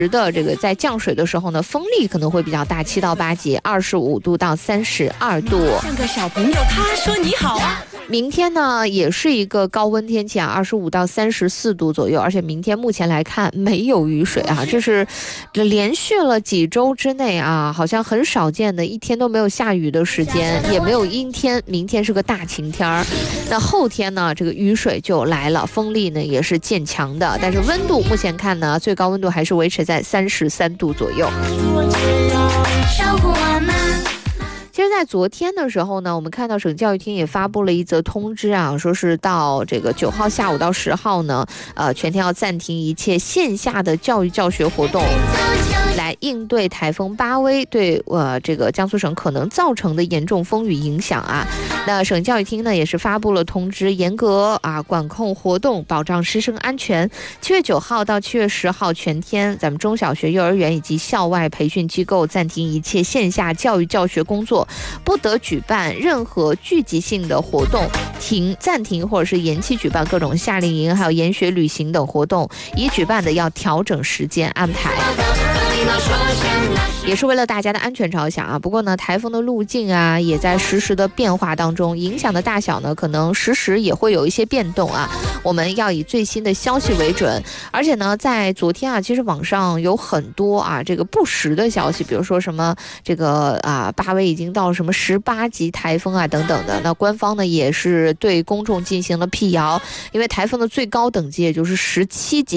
的这个在降水的时候呢，风力可能会比较大，7到8级，25度到32度。 像个小朋友，他说你好啊。 明天呢也是一个高温天气啊，25到34度左右，而且明天目前来看没有雨水啊，这是连续了几周之内啊，好像很少见的一天都没有下雨的时间，也没有阴天，明天是个大晴天儿。那后天呢，这个雨水就来了，风力呢也是渐强的，但是温度目前看呢，最高温度还是维持在33度左右。其实在昨天的时候呢，我们看到省教育厅也发布了一则通知啊，说是到这个9号下午到10号呢，全天要暂停一切线下的教育教学活动，来应对台风巴威对这个江苏省可能造成的严重风雨影响啊。那省教育厅呢也是发布了通知，严格管控活动，保障师生安全。7月9号到7月10号全天，咱们中小学、幼儿园以及校外培训机构暂停一切线下教育教学工作，不得举办任何聚集性的活动，暂停或者是延期举办各种夏令营还有研学旅行等活动，已举办的要调整时间安排，也是为了大家的安全着想啊。不过呢，台风的路径啊也在实时的变化当中，影响的大小呢可能实时也会有一些变动啊，我们要以最新的消息为准。而且呢，在昨天啊，其实网上有很多这个不实的消息，比如说什么这个巴威已经到什么18级台风啊等等的，那官方呢也是对公众进行了辟谣，因为台风的最高等级也就是17级。